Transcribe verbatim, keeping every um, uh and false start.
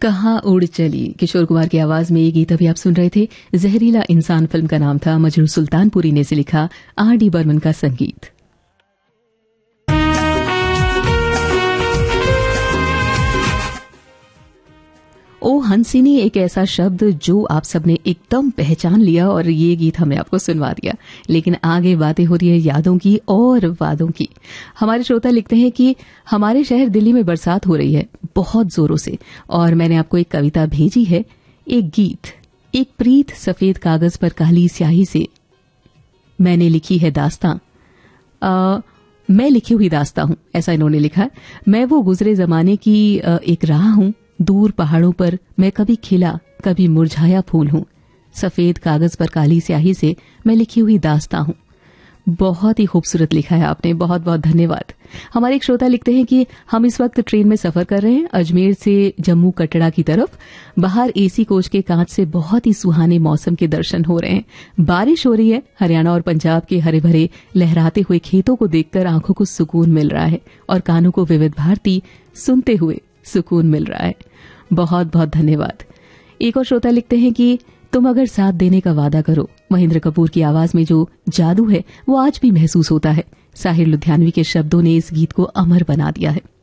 कहाँ उड़ चली, किशोर कुमार की आवाज में ये गीत अभी आप सुन रहे थे। जहरीला इंसान फिल्म का नाम था। मजरू सुल्तानपुरी ने से लिखा, आर डी बर्मन का संगीत। ओ हंसिनी एक ऐसा शब्द जो आप सबने एकदम पहचान लिया और ये गीत हमने आपको सुनवा दिया। लेकिन आगे बातें हो रही है यादों की और वादों की। हमारे श्रोता लिखते हैं कि हमारे शहर दिल्ली में बरसात हो रही है बहुत जोरों से, और मैंने आपको एक कविता भेजी है, एक गीत। एक प्रीत सफेद कागज पर काली स्याही से मैंने लिखी है दास्तां, आ, मैं लिखी हुई दास्तां हूं, ऐसा इन्होंने लिखा। मैं वो गुजरे जमाने की आ, एक राह हूं, दूर पहाड़ों पर मैं कभी खिला कभी मुरझाया फूल हूं, सफेद कागज पर काली स्याही से मैं लिखी हुई दास्तां हूं। बहुत ही खूबसूरत लिखा है आपने, बहुत बहुत धन्यवाद। हमारे एक श्रोता लिखते हैं कि हम इस वक्त ट्रेन में सफर कर रहे हैं अजमेर से जम्मू कटरा की तरफ। बाहर एसी कोच के कांच से बहुत ही सुहाने मौसम के दर्शन हो रहे हैं। बारिश हो रही है। हरियाणा और पंजाब के हरे भरे लहराते हुए खेतों को देखकर आंखों को सुकून मिल रहा है और कानों को विविध भारती सुनते हुए सुकून मिल रहा है। बहुत बहुत धन्यवाद। एक और श्रोता लिखते हैं कि तुम अगर साथ देने का वादा करो, महेंद्र कपूर की आवाज में जो जादू है वो आज भी महसूस होता है। साहिर लुधियानवी के शब्दों ने इस गीत को अमर बना दिया है।